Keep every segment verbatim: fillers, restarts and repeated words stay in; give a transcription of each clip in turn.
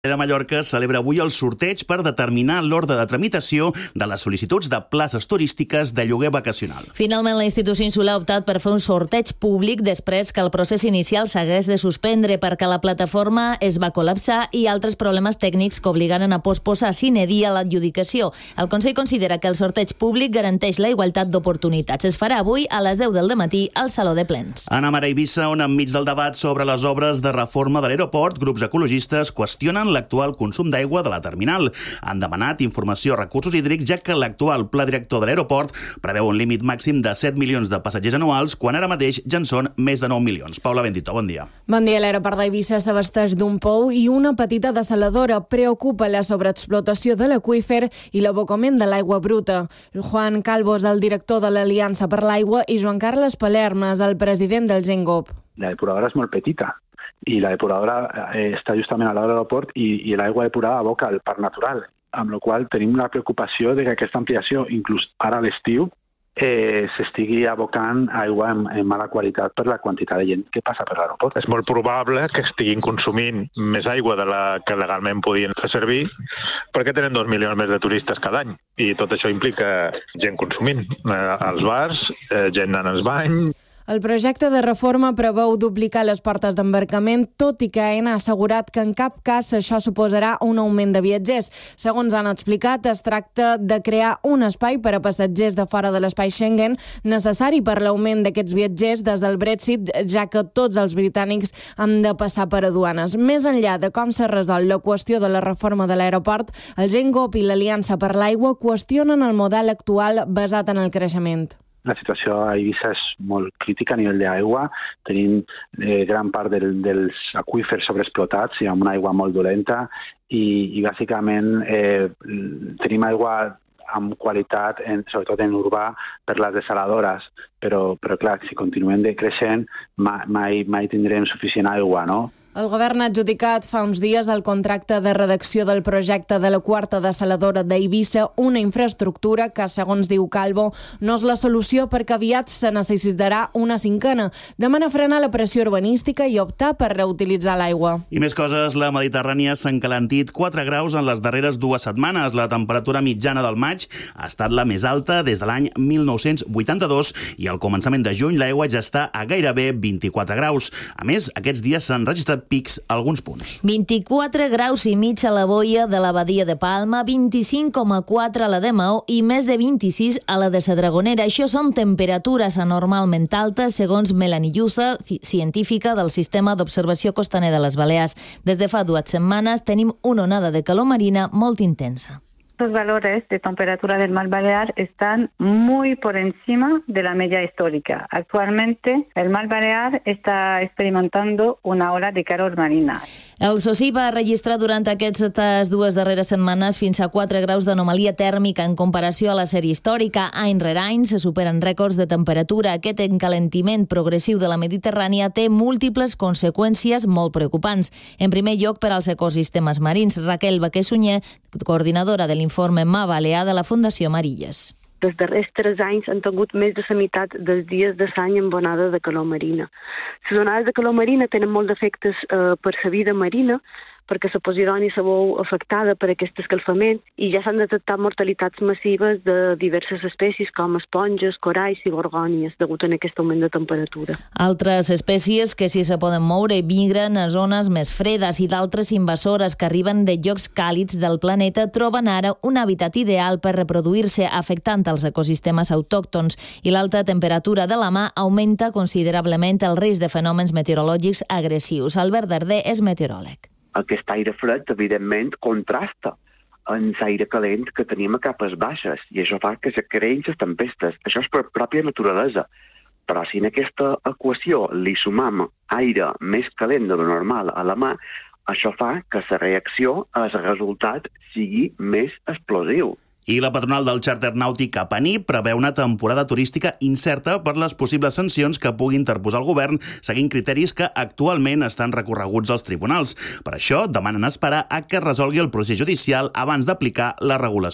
de Mallorca celebra avui el sorteig per determinar l'ordre de tramitació de les sol·licituds de places turístiques de lloguer vacacional. Finalment, la institució insular ha optat per fer un sorteig públic després que el procés inicial s'hagués de suspendre perquè la plataforma es va col·lapsar i altres problemes tècnics que obligaren a posposar sine dia l'adjudicació. El Consell considera que el sorteig públic garanteix la igualtat d'oportunitats. Es farà avui a les deu del dematí al Saló de Plens. A Namara, Eivissa, on enmig del debat sobre les obres de reforma de l'aeroport, grups ecologistes qüestionen l'actual consum d'aigua de la terminal. Han demanat informació a recursos hídrics, ja que l'actual pla director de l'aeroport preveu un límit màxim de set milions de passatgers anuals, quan ara mateix ja en són més de nou milions. Paula Bendito, bon dia. Bon dia. L'aeroport d'Eivissa s'abasteix d'un pou i una petita dessaladora. Preocupa la sobreexplotació de l'aqüífer i l'abocament de l'aigua bruta. Juan Calvo és el director de l'Aliança per l'Aigua i Joan Carles Palermes, el president del Gengop. La depuradora és molt petita i la depuradora eh, està justament a l'aeroport i, i l'aigua depurada aboca al parc natural, amb la qual tenim la preocupació de que aquesta ampliació, inclús ara a l'estiu, eh, s'estigui abocant aigua en, en mala qualitat per la quantitat de gent que passa per l'aeroport. És molt probable que estiguin consumint més aigua de la que legalment podien fer servir, perquè tenen dos milions més de turistes cada any, i tot això implica gent consumint eh, als bars, eh, gent anant als banys. El projecte de reforma preveu duplicar les portes d'embarcament, tot i que Aena ha assegurat que en cap cas això suposarà un augment de viatgers. Segons han explicat, es tracta de crear un espai per a passatgers de fora de l'espai Schengen, necessari per l'augment d'aquests viatgers des del Brexit, ja que tots els britànics han de passar per aduanes. Més enllà de com s'ha resolt la qüestió de la reforma de l'aeroport, el Gengop i l'Aliança per l'Aigua qüestionen el model actual basat en el creixement. La situació a Eivissa és molt crítica a nivell d'aigua. Tenim eh, gran part del, dels aqüífers sobreexplotats i amb una aigua molt dolenta i, i bàsicament eh, tenim aigua amb qualitat, en, sobretot en urbà, per les dessaladores. Però, però clar, si continuem decreixent, mai, mai, mai tindrem suficient aigua, no? El govern ha adjudicat fa uns dies el contracte de redacció del projecte de la quarta dessaladora d'Eivissa, una infraestructura que, segons diu Calvo, no és la solució perquè aviat se necessitarà una cinquena. Demana frenar la pressió urbanística i optar per reutilitzar l'aigua. I més coses, la Mediterrània s'ha encalentit quatre graus en les darreres dues setmanes. La temperatura mitjana del maig ha estat la més alta des de l'any mil nou-cents vuitanta-dos i al començament de juny l'aigua ja està a gairebé vint-i-quatre graus. A més, aquests dies s'han registrat pics a alguns punts. vint-i-quatre graus i mig a la boia de la Badia de Palma, vint-i-cinc coma quatre a la de Maó i més de vint-i-sis a la de Sadragonera. Això són temperatures anormalment altes, segons Melanie Lluza, científica del Sistema d'Observació Costaner de les Balears. Des de fa dues setmanes tenim una onada de calor marina molt intensa. Los valores de temperatura del mar Balear están muy por encima de la media histórica. Actualmente, el mar Balear está experimentando una ola de calor marina. El SOCI va registrar durant aquestes dues darreres setmanes fins a quatre graus d'anomalia tèrmica en comparació a la sèrie històrica. Any rere any se superen rècords de temperatura. Aquest encalentiment progressiu de la Mediterrània té múltiples conseqüències molt preocupants. En primer lloc, per als ecosistemes marins. Raquel Baquer-Sunyer, coordinadora de l'informe Mar Balear de la Fundació Marilles. Els darrers tres anys han tingut més de la meitat dels dies de l'any amb onades de calor marina. Les onades de calor marina tenen molts efectes eh, per la vida marina, perquè la Posidònia se veu afectada per aquest escalfament i ja s'han detectat mortalitats massives de diverses espècies com esponges, coralls i gorgònies degut a aquest augment de temperatura. Altres espècies que sí se poden moure migren a zones més fredes i d'altres invasores que arriben de llocs càlids del planeta troben ara un hàbitat ideal per reproduir-se, afectant els ecosistemes autòctons, i l'alta temperatura de la mà augmenta considerablement el risc de fenòmens meteorològics agressius. Albert Darder és meteoròleg. Aquest aire fred, evidentment, contrasta amb l'aire calent que tenim a capes baixes i això fa que se creïn les tempestes. Això és per pròpia naturalesa. Però si en aquesta equació li sumam aire més calent de lo normal a la mà, això fa que la reacció, el resultat, sigui més explosiu. I la patronal del xàrter nàutic Apaní preveu una temporada turística incerta per les possibles sancions que pugui interposar el govern seguint criteris que actualment estan recorreguts als tribunals. Per això demanen esperar a que es resolgui el procés judicial abans d'aplicar la regulació.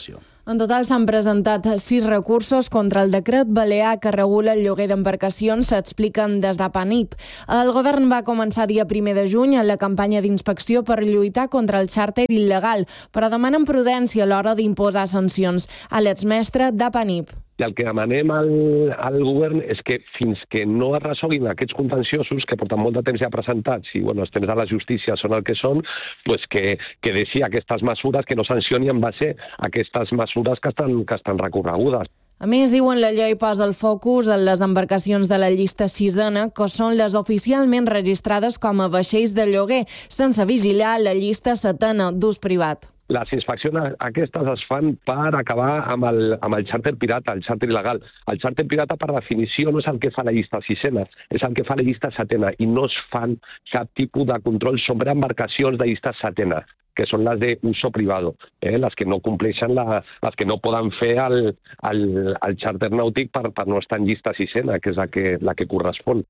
En total s'han presentat sis recursos contra el decret balear que regula el lloguer d'embarcacions, s'expliquen des d'Apanip. El govern va començar dia primer de juny en la campanya d'inspecció per lluitar contra el xàrter il·legal, però demanen prudència a l'hora d'imposar sancions. Àlex Mestre, d'Apanip. I el que demanem al, al govern és que fins que no es resolguin aquests contenciosos que porten molt de temps ja presentats i bueno, els temps de la justícia són el que són, pues que, que deixi aquestes mesures, que no sancioni en base a aquestes mesures que estan, que estan recorregudes. A més, diuen, la llei posa el focus en les embarcacions de la llista sisena, que són les oficialment registrades com a vaixells de lloguer, sense vigilar la llista setena d'ús privat. Les inspeccions aquestes es fan per acabar amb el, amb el xàrter pirata, el xàrter il·legal. El xàrter pirata, per definició, no és el que fa la llista sisena, és el que fa la llista setena, i no es fan cap tipus de control sobre embarcacions de llista setena, que són les d'uso privado, eh? les que no compleixen, la, les que no poden fer el, el, el xàrter nàutic per, per no estar en llista sisena, que és la que, la que correspon.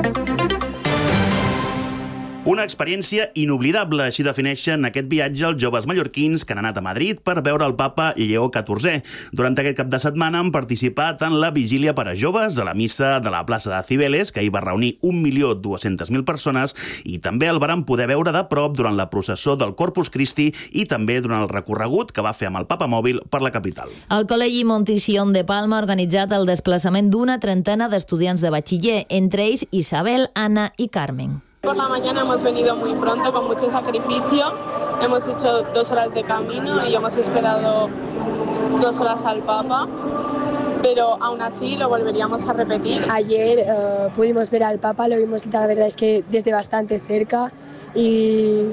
Una experiència inoblidable, així defineixen aquest viatge els joves mallorquins que han anat a Madrid per veure el papa Lleó catorzè. Durant aquest cap de setmana han participat en la vigília per a joves a la missa de la plaça de Cibeles, que hi va reunir un milió dues-centes mil persones, i també el varen poder veure de prop durant la processó del Corpus Christi i també durant el recorregut que va fer amb el Papa Mòbil per la capital. El Col·legi Montisión de Palma ha organitzat el desplaçament d'una trentena d'estudiants de batxiller, entre ells Isabel, Ana i Carmen. Por la mañana hemos venido muy pronto, con mucho sacrificio. Hemos hecho dos horas de camino y hemos esperado dos horas al Papa, pero aún así lo volveríamos a repetir. Ayer uh, pudimos ver al Papa, lo vimos la verdad es que desde bastante cerca y...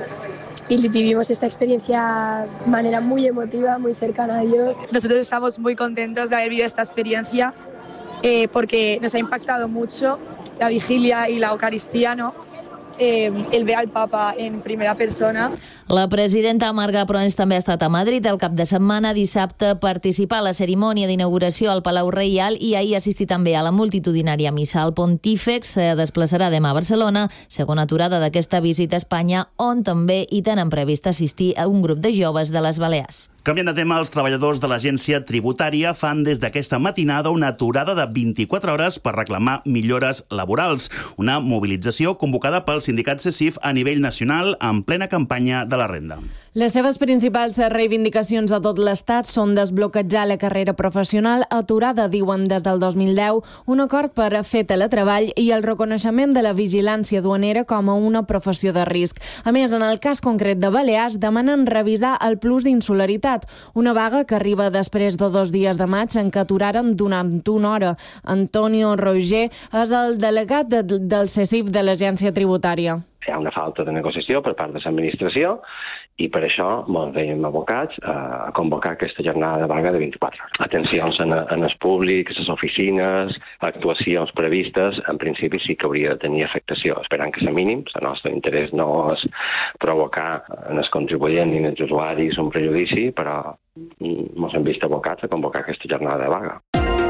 y vivimos esta experiencia de manera muy emotiva, muy cercana a Dios. Nosotros estamos muy contentos de haber vivido esta experiencia eh, porque nos ha impactado mucho la vigilia y la Eucaristía, ¿no? Eh, el ver al Papa en primera persona. La presidenta Marga Proens també ha estat a Madrid el cap de setmana. Dissabte participar a la cerimònia d'inauguració al Palau Reial i ahir assistir també a la multitudinària missa. El pontífex se desplaçarà demà a Barcelona, segona aturada d'aquesta visita a Espanya, on també hi tenen previst assistir a un grup de joves de les Balears. Canviant de tema, els treballadors de l'agència tributària fan des d'aquesta matinada una aturada de vint-i-quatre hores per reclamar millores laborals. Una mobilització convocada pel sindicat CECIF a nivell nacional en plena campanya de la renda. Les seves principals reivindicacions a tot l'Estat són desbloquejar la carrera professional aturada, diuen des del dos mil deu, un acord per fer teletreball i el reconeixement de la vigilància duanera com a una professió de risc. A més, en el cas concret de Balears, demanen revisar el plus d'insularitat, una vaga que arriba després de dos dies de maig en què aturaren durant una hora. Antonio Roger és el delegat de, del CECIF de l'Agència Tributària. Hi ha una falta de negociació per part de l'administració i per això ens veiem abocats a convocar aquesta jornada de vaga de vint-i-quatre hores. Atencions en, en els públics, les oficines, actuacions previstes, en principi sí que hauria de tenir afectació, esperant que sigui mínim. El nostre interès no és provocar en els contribuents ni en els usuaris un prejudici, però ens hem vist abocats a convocar aquesta jornada de vaga.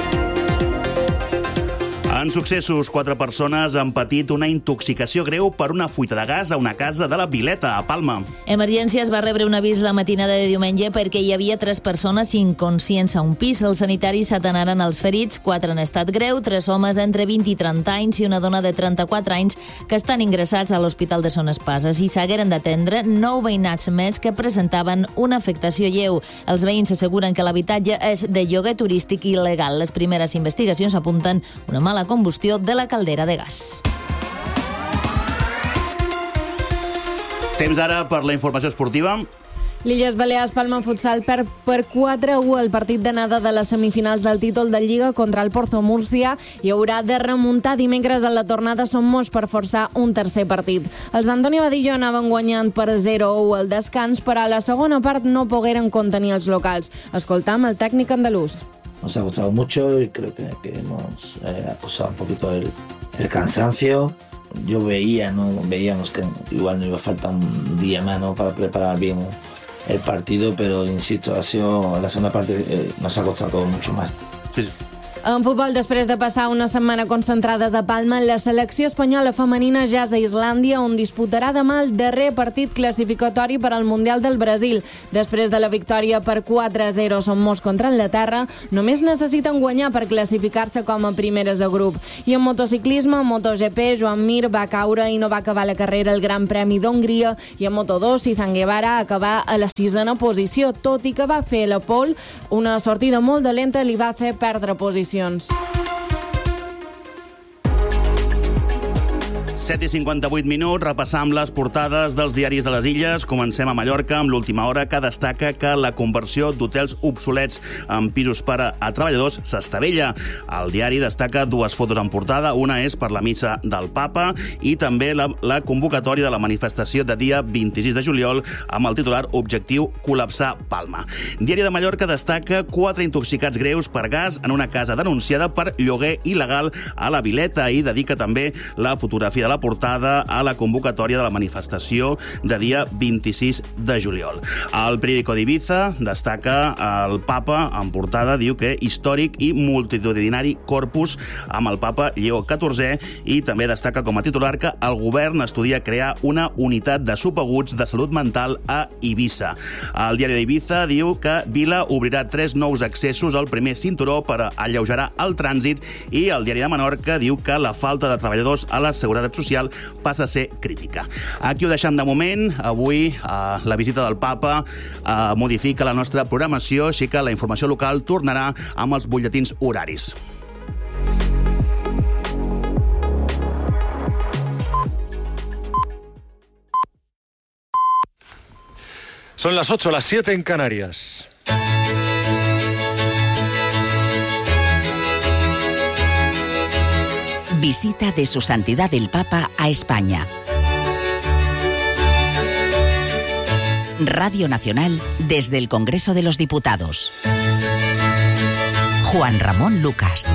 En successos, quatre persones han patit una intoxicació greu per una fuita de gas a una casa de la Vileta, a Palma. Emergències va rebre un avís la matinada de diumenge perquè hi havia tres persones inconscients a un pis. Els sanitaris s'atenaren als ferits, quatre en estat greu, tres homes d'entre vint i trenta anys i una dona de trenta-quatre anys que estan ingressats a l'Hospital de Son Espases i s'hagueren d'atendre nou veïnats més que presentaven una afectació lleu. Els veïns asseguren que l'habitatge és de lloguer turístic il·legal. Les primeres investigacions apunten una mala combustió de la caldera de gas. Temps ara per la informació esportiva. L'Illes Balears Palma Futsal perd per quatre a u el partit d'anada de les semifinals del títol de Lliga contra el Porto Múrcia i haurà de remuntar dimecres en la tornada Somos per forçar un tercer partit. Els d'Antonio Badillo anaven guanyant per zero a u al descans, però a la segona part no pogueren contenir els locals. Escoltam el tècnic andalús. Nos ha gustado mucho y creo que, que hemos eh, acusado un poquito el, el cansancio. Yo veía, ¿no? Veíamos que igual nos iba a faltar un día más, ¿no? Para preparar bien el partido, pero insisto, ha sido la segunda parte eh, nos ha costado todo mucho más. Sí, sí. En futbol, després de passar una setmana concentrades a Palma, la selecció espanyola femenina ja és a Islàndia, on disputarà demà el darrer partit classificatori per al Mundial del Brasil. Després de la victòria per quatre a zero Somos contra Anglaterra, només necessiten guanyar per classificar-se com a primeres de grup. I en motociclisme, en MotoGP, Joan Mir va caure i no va acabar la carrera al Gran Premi d'Hongria, i en Moto dos, Izan Guevara acabà a la sisena posició, tot i que va fer la pole, una sortida molt dolenta li va fer perdre posició. set i cinquanta-vuit minuts, repassam les portades dels diaris de les Illes. Comencem a Mallorca amb l'Última Hora, que destaca que la conversió d'hotels obsolets en pisos per a treballadors s'estavella. El diari destaca dues fotos en portada. Una és per la missa del Papa i també la, la convocatòria de la manifestació de dia vint-i-sis de juliol amb el titular Objectiu col·lapsar Palma. Diari de Mallorca destaca quatre intoxicats greus per gas en una casa denunciada per lloguer il·legal a la Vileta i dedica també la fotografia de la portada a la convocatòria de la manifestació de dia vint-i-sis de juliol. El periòdico d'Ibiza destaca el Papa en portada, diu que històric i multitudinari corpus amb el Papa Lleó catorzè, i també destaca com a titular que el govern estudia crear una unitat de subaguts de salut mental a Eivissa. El diari d'Ibiza diu que Vila obrirà tres nous accessos al primer cinturó per alleugerar el trànsit, i el diari de Menorca diu que la falta de treballadors a la Seguretat Social passa a ser crítica. Aquí ho deixem de moment. Avui eh, la visita del Papa eh, modifica la nostra programació, així que la informació local tornarà amb els butlletins horaris. Son las ocho, las siete en Canarias. Visita de Su Santidad el Papa a España. Radio Nacional desde el Congreso de los Diputados. Juan Ramón Lucas.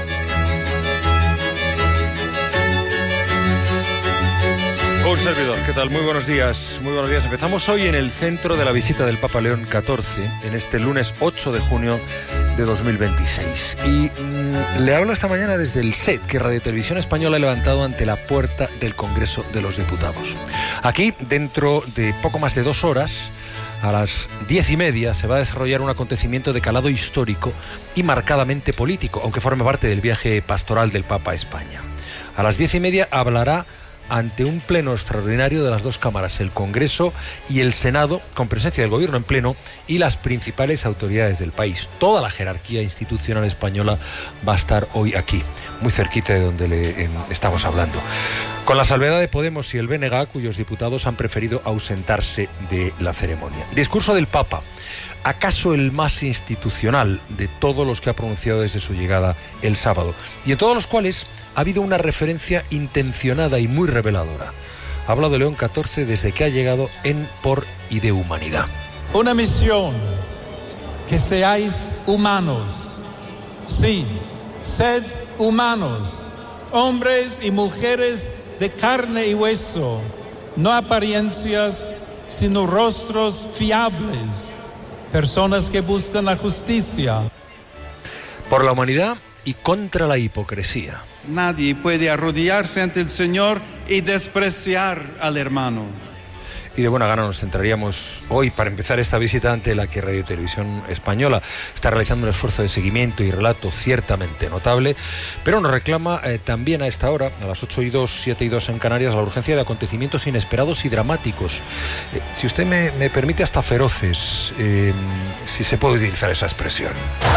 Un servidor, ¿qué tal? Muy buenos días, muy buenos días. Empezamos hoy en el centro de la visita del Papa León catorce, en este lunes ocho de junio de dos mil veintiséis. Y mmm, le hablo esta mañana desde el set que Radio Televisión Española ha levantado ante la puerta del Congreso de los Diputados. Aquí, dentro de poco más de dos horas, a las diez y media, se va a desarrollar un acontecimiento de calado histórico y marcadamente político, aunque forme parte del viaje pastoral del Papa a España. A las diez y media hablará ante un pleno extraordinario de las dos cámaras, el Congreso y el Senado, con presencia del Gobierno en pleno y las principales autoridades del país. Toda la jerarquía institucional española va a estar hoy aquí, muy cerquita de donde le eh, estamos hablando. Con la salvedad de Podemos y el B N G, cuyos diputados han preferido ausentarse de la ceremonia. Discurso del Papa, acaso el más institucional de todos los que ha pronunciado desde su llegada el sábado, y en todos los cuales ha habido una referencia intencionada y muy reveladora. Ha hablado León catorce desde que ha llegado en, por y de humanidad. Una misión, que seáis humanos. Sí, sed humanos, hombres y mujeres de carne y hueso, no apariencias, sino rostros fiables, personas que buscan la justicia. Por la humanidad y contra la hipocresía. Nadie puede arrodillarse ante el Señor y despreciar al hermano. Y de buena gana nos centraríamos hoy para empezar esta visita ante la que Radio Televisión Española está realizando un esfuerzo de seguimiento y relato ciertamente notable, pero nos reclama eh, también a esta hora, a las ocho y dos, siete y dos en Canarias, la urgencia de acontecimientos inesperados y dramáticos. Eh, si usted me, me permite, hasta feroces, eh, si se puede utilizar esa expresión.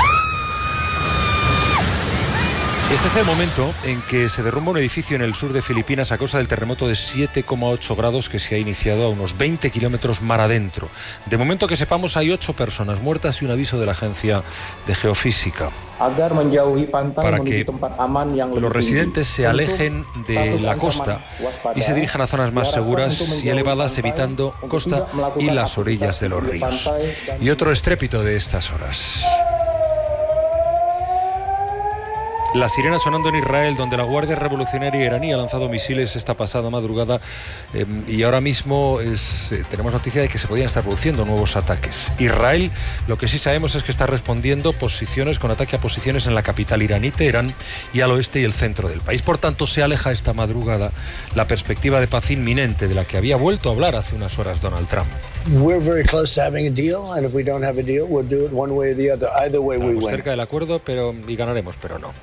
Este es el momento en que se derrumba un edificio en el sur de Filipinas a causa del terremoto de siete coma ocho grados que se ha iniciado a unos veinte kilómetros mar adentro. De momento que sepamos, hay ocho personas muertas y un aviso de la Agencia de Geofísica para que los residentes se alejen de la costa y se dirijan a zonas más seguras y elevadas, evitando costa y las orillas de los ríos. Y otro estrépito de estas horas. La sirena sonando en Israel, donde la Guardia Revolucionaria iraní ha lanzado misiles esta pasada madrugada eh, y ahora mismo es, eh, tenemos noticia de que se podían estar produciendo nuevos ataques. Israel, lo que sí sabemos es que está respondiendo posiciones con ataque a posiciones en la capital iraní, Teherán, y al oeste y el centro del país. Por tanto, se aleja esta madrugada la perspectiva de paz inminente de la que había vuelto a hablar hace unas horas Donald Trump. We're very close to having a deal, and if we don't have a deal, we'll do it one way or the other. Either way, we win. Cerca del acuerdo, pero y ganaremos, pero no.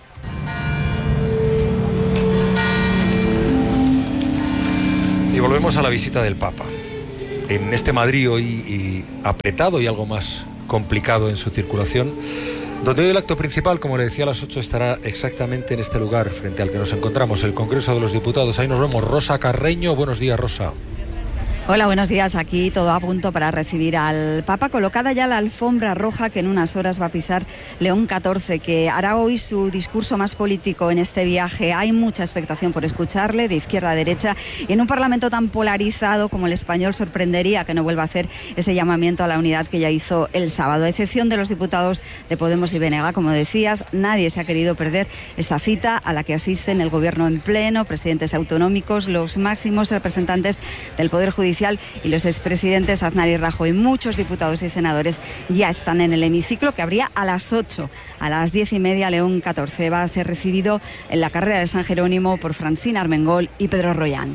Y volvemos a la visita del Papa. En este Madrid hoy y apretado y algo más complicado en su circulación, donde hoy el acto principal, como le decía, a las ocho estará exactamente en este lugar frente al que nos encontramos, el Congreso de los Diputados. Ahí nos vemos. Rosa Carreño, buenos días, Rosa. Hola, buenos días. Aquí todo a punto para recibir al Papa. Colocada ya la alfombra roja que en unas horas va a pisar León catorce, que hará hoy su discurso más político en este viaje. Hay mucha expectación por escucharle, de izquierda a derecha, y en un Parlamento tan polarizado como el español sorprendería que no vuelva a hacer ese llamamiento a la unidad que ya hizo el sábado. A excepción de los diputados de Podemos y B N G, como decías, nadie se ha querido perder esta cita a la que asisten el Gobierno en pleno, presidentes autonómicos, los máximos representantes del Poder Judicial y los expresidentes Aznar y Rajoy. Muchos diputados y senadores ya están en el hemiciclo, que abría a las ocho. A las diez y media, León catorce va a ser recibido en la carrera de San Jerónimo por Francina Armengol y Pedro Royán.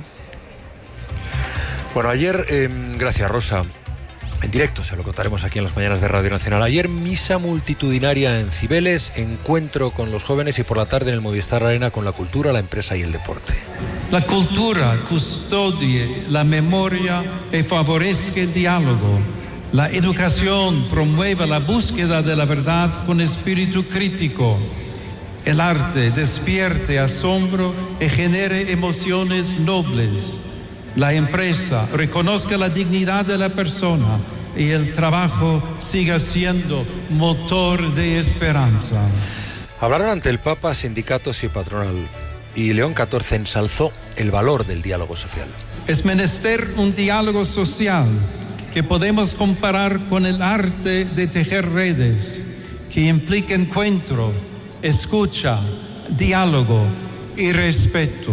Bueno, ayer, eh, gracias Rosa, en directo se lo contaremos aquí en las mañanas de Radio Nacional. Ayer misa multitudinaria en Cibeles, encuentro con los jóvenes y por la tarde en el Movistar Arena con la cultura, la empresa y el deporte. La cultura custodie la memoria y favorezca el diálogo. La educación promueve la búsqueda de la verdad con espíritu crítico. El arte despierte asombro y genere emociones nobles. La empresa reconozca la dignidad de la persona y el trabajo siga siendo motor de esperanza. Hablaron ante el Papa sindicatos y patronal, y León catorce ensalzó el valor del diálogo social. Es menester un diálogo social que podemos comparar con el arte de tejer redes, que implica encuentro, escucha, diálogo y respeto.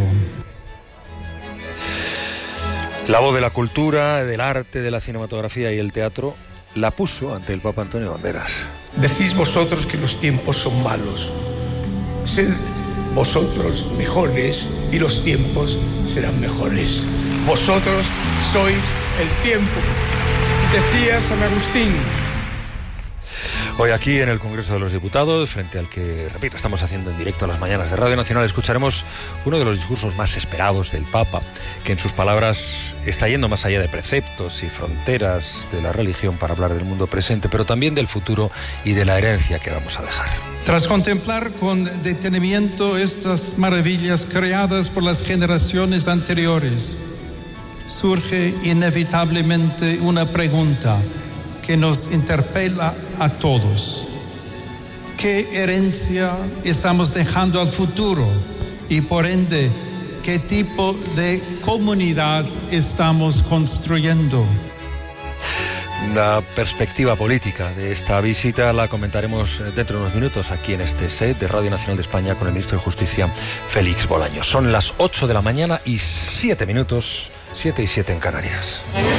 La voz de la cultura, del arte, de la cinematografía y el teatro la puso ante el Papa Antonio Banderas. Decís vosotros que los tiempos son malos. Sed vosotros mejores y los tiempos serán mejores. Vosotros sois el tiempo, decía San Agustín. Hoy aquí en el Congreso de los Diputados, frente al que, repito, estamos haciendo en directo a las mañanas de Radio Nacional, escucharemos uno de los discursos más esperados del Papa, que en sus palabras está yendo más allá de preceptos y fronteras de la religión para hablar del mundo presente, pero también del futuro y de la herencia que vamos a dejar. Tras contemplar con detenimiento estas maravillas creadas por las generaciones anteriores, surge inevitablemente una pregunta que nos interpela a todos. ¿Qué herencia estamos dejando al futuro? Y por ende, ¿qué tipo de comunidad estamos construyendo? La perspectiva política de esta visita la comentaremos dentro de unos minutos aquí en este set de Radio Nacional de España con el ministro de Justicia, Félix Bolaños. Son las ocho de la mañana y siete minutos, siete y siete en Canarias.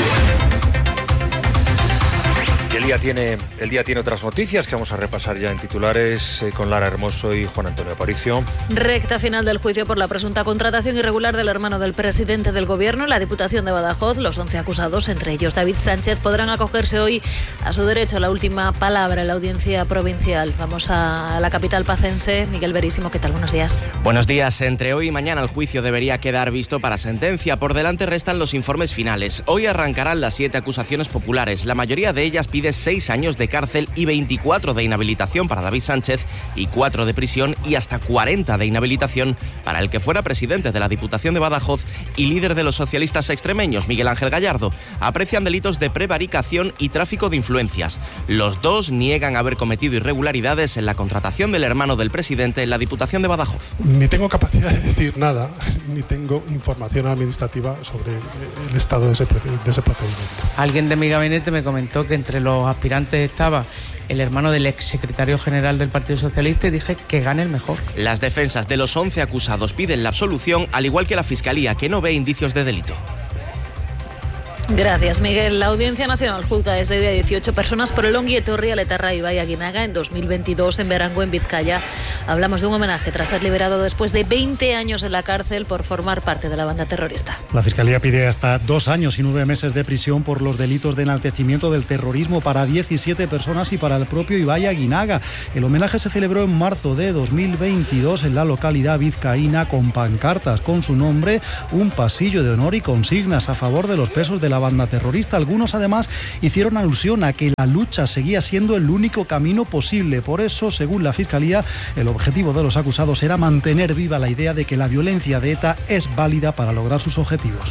Y el día tiene, el día tiene otras noticias que vamos a repasar ya en titulares eh, con Lara Hermoso y Juan Antonio Aparicio. Recta final del juicio por la presunta contratación irregular del hermano del presidente del Gobierno, la Diputación de Badajoz. Los once acusados, entre ellos David Sánchez, podrán acogerse hoy a su derecho a la última palabra en la audiencia provincial. Vamos a la capital pacense. Miguel Verísimo, ¿qué tal? Buenos días. Buenos días. Entre hoy y mañana el juicio debería quedar visto para sentencia. Por delante restan los informes finales. Hoy arrancarán las siete acusaciones populares. La mayoría de ellas pide seis años de cárcel y veinticuatro de inhabilitación para David Sánchez y cuatro de prisión y hasta cuarenta de inhabilitación para el que fuera presidente de la Diputación de Badajoz y líder de los socialistas extremeños, Miguel Ángel Gallardo. Aprecian delitos de prevaricación y tráfico de influencias. Los dos niegan haber cometido irregularidades en la contratación del hermano del presidente en la Diputación de Badajoz. Ni tengo capacidad de decir nada, ni tengo información administrativa sobre el estado de ese, de ese procedimiento. Alguien de mi gabinete me comentó que entre los los aspirantes estaba el hermano del ex secretario general del Partido Socialista y dije que gane el mejor. Las defensas de los once acusados piden la absolución, al igual que la Fiscalía, que no ve indicios de delito. Gracias, Miguel. La Audiencia Nacional juzga desde hoy a dieciocho personas por el ongi etorri a Letarra Ibai Aguinaga en dos mil veintidós en Berango, en Vizcaya. Hablamos de un homenaje tras ser liberado después de veinte años en la cárcel por formar parte de la banda terrorista. La Fiscalía pide hasta dos años y nueve meses de prisión por los delitos de enaltecimiento del terrorismo para diecisiete personas y para el propio Ibai Aguinaga. El homenaje se celebró en marzo de dos mil veintidós en la localidad vizcaína con pancartas con su nombre, un pasillo de honor y consignas a favor de los presos de la banda terrorista. Algunos además hicieron alusión a que la lucha seguía siendo el único camino posible. Por eso, según la Fiscalía, el objetivo de los acusados era mantener viva la idea de que la violencia de ETA es válida para lograr sus objetivos.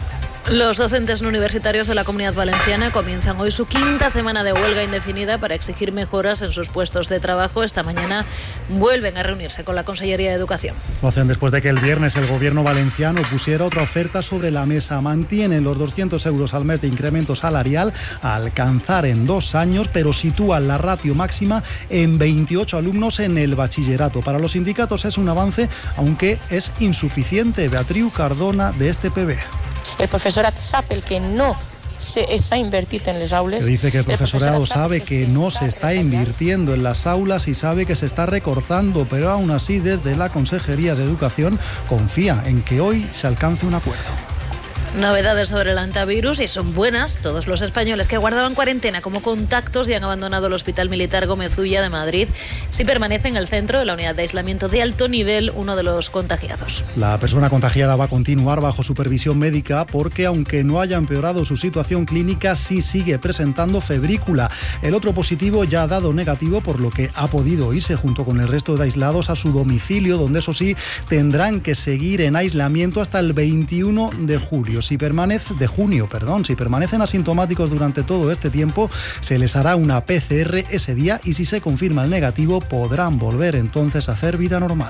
Los docentes no universitarios de la Comunidad Valenciana comienzan hoy su quinta semana de huelga indefinida para exigir mejoras en sus puestos de trabajo. Esta mañana vuelven a reunirse con la Consellería de Educación. Lo hacen después de que el viernes el gobierno valenciano pusiera otra oferta sobre la mesa. Mantienen los doscientos euros al mes de incremento salarial a alcanzar en dos años, pero sitúan la ratio máxima en veintiocho alumnos en el bachillerato. Para los sindicatos es un avance, aunque es insuficiente. Beatriu Cardona, de este P B. El profesorat sap el que no s'ha invertit en les aules. Dice que el profesorado sabe que no se está invirtiendo en las aulas y sabe que se está recortando, pero aún así desde la Consejería de Educación confía en que hoy se alcance un acuerdo. Novedades sobre el antivirus y son buenas. Todos los españoles que guardaban cuarentena como contactos y han abandonado el Hospital Militar Gómez Ulla de Madrid sí permanece en el centro de la unidad de aislamiento de alto nivel uno de los contagiados. La persona contagiada va a continuar bajo supervisión médica porque, aunque no haya empeorado su situación clínica, sí sigue presentando febrícula. El otro positivo ya ha dado negativo, por lo que ha podido irse junto con el resto de aislados a su domicilio, donde eso sí tendrán que seguir en aislamiento hasta el veintiuno de julio. Si permanece, de junio, perdón, si permanecen asintomáticos durante todo este tiempo, se les hará una P C R ese día y si se confirma el negativo, podrán volver entonces a hacer vida normal.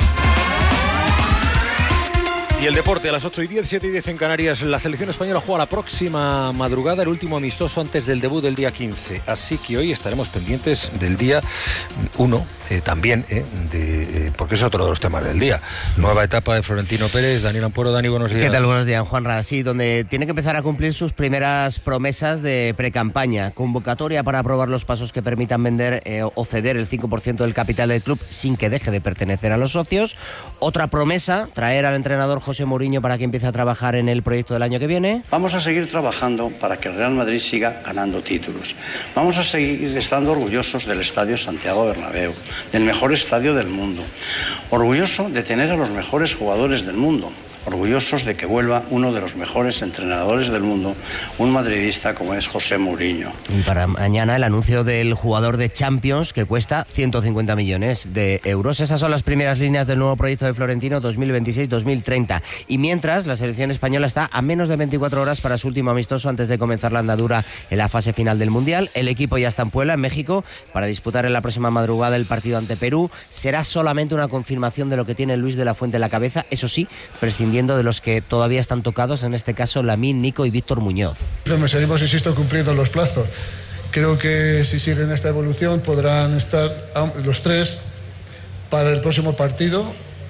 Y el deporte a las ocho y diez, siete y diez en Canarias. La selección española juega la próxima madrugada, el último amistoso antes del debut del día quince. Así que hoy estaremos pendientes del día uno, eh, también, eh, de, eh, porque es otro de los temas del día. Nueva etapa de Florentino Pérez. Daniel Ampuero, Dani, buenos días. ¿Qué tal? Buenos días, Juanra. Sí, donde tiene que empezar a cumplir sus primeras promesas de precampaña. Convocatoria para aprobar los pasos que permitan vender eh, o ceder el cinco por ciento del capital del club sin que deje de pertenecer a los socios. Otra promesa, traer al entrenador José Mourinho para que empiece a trabajar en el proyecto del año que viene. Vamos a seguir trabajando para que el Real Madrid siga ganando títulos. Vamos a seguir estando orgullosos del Estadio Santiago Bernabéu, del mejor estadio del mundo. Orgulloso de tener a los mejores jugadores del mundo. Orgullosos de que vuelva uno de los mejores entrenadores del mundo, un madridista como es José Mourinho. Y para mañana el anuncio del jugador de Champions que cuesta ciento cincuenta millones de euros. Esas son las primeras líneas del nuevo proyecto de Florentino dos mil veintiséis dos mil treinta. Y mientras, la selección española está a menos de veinticuatro horas para su último amistoso antes de comenzar la andadura en la fase final del Mundial. El equipo ya está en Puebla, en México, para disputar en la próxima madrugada el partido ante Perú. Será solamente una confirmación de lo que tiene Luis de la Fuente en la cabeza, eso sí, prescindiendo de los que todavía están tocados, en este caso Lamine, Nico y Víctor Muñoz. Me seguimos, insisto, cumpliendo los plazos. Creo que si siguen esta evolución podrán estar los tres para el próximo partido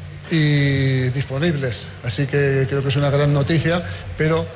y disponibles. Así que creo que es una gran noticia, pero...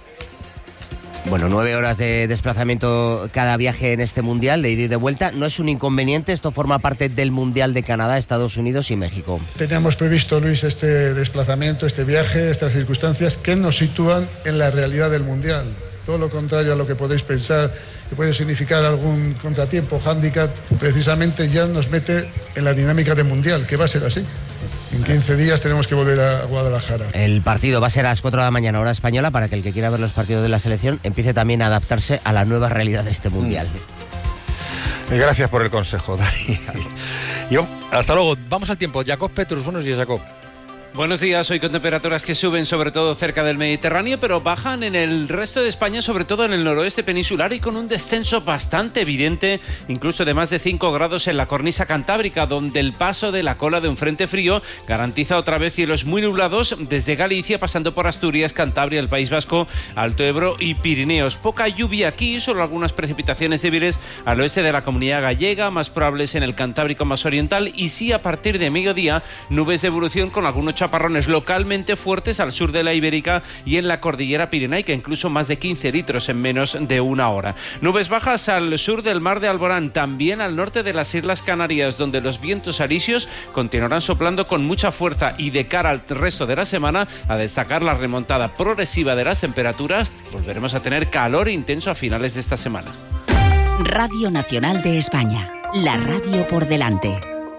Bueno, nueve horas de desplazamiento cada viaje en este Mundial, de ida y de vuelta. No es un inconveniente, esto forma parte del Mundial de Canadá, Estados Unidos y México. Teníamos previsto, Luis, este desplazamiento, este viaje, estas circunstancias que nos sitúan en la realidad del Mundial. Todo lo contrario a lo que podéis pensar, que puede significar algún contratiempo, hándicap, precisamente ya nos mete en la dinámica del Mundial, que va a ser así. En quince días tenemos que volver a Guadalajara. El partido va a ser a las cuatro de la mañana, hora española, para que el que quiera ver los partidos de la selección empiece también a adaptarse a la nueva realidad de este Mundial. Mm. Gracias por el consejo, Dani. Yo, hasta luego. Vamos al tiempo. Jacob Petrus, buenos días, Jacob. Buenos días, hoy con temperaturas que suben sobre todo cerca del Mediterráneo, pero bajan en el resto de España, sobre todo en el noroeste peninsular, y con un descenso bastante evidente, incluso de más de cinco grados en la cornisa cantábrica, donde el paso de la cola de un frente frío garantiza otra vez cielos muy nublados desde Galicia, pasando por Asturias, Cantabria, el País Vasco, Alto Ebro y Pirineos. Poca lluvia aquí, solo algunas precipitaciones débiles al oeste de la Comunidad Gallega, más probables en el Cantábrico más oriental, y sí a partir de mediodía nubes de evolución con algunos chaparrones localmente fuertes al sur de la Ibérica y en la cordillera pirenaica, incluso más de quince litros en menos de una hora. Nubes bajas al sur del mar de Alborán, también al norte de las Islas Canarias, donde los vientos alisios continuarán soplando con mucha fuerza, y de cara al resto de la semana, a destacar la remontada progresiva de las temperaturas, volveremos a tener calor intenso a finales de esta semana. Radio Nacional de España, la radio por delante.